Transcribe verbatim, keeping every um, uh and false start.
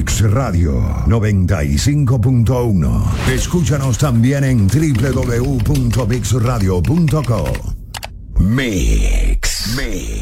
Mix Radio noventa y cinco punto uno. Escúchanos también en doble u doble u doble u punto mix radio punto co. Mix. Mix.